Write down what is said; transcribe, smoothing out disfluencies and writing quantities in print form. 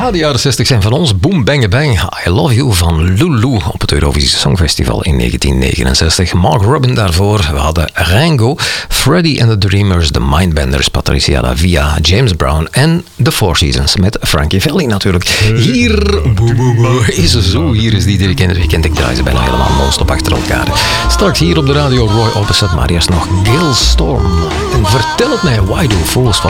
Ja, de jaren 60 zijn van ons. Boom, bang, bang. I Love You van Lulu op het Eurovisie Songfestival in 1969. Mark Robin daarvoor. We hadden Rango, Freddie and the Dreamers, The Mindbenders, Patricia La Via, James Brown en The Four Seasons met Frankie Valli natuurlijk. Hier is ze zo. Hier is die weekend. Ik draai ze bijna helemaal non-stop achter elkaar. Straks hier op de radio Roy Orbison, maar eerst nog Gil Storm. En vertel het mij, Why Do Fools Fall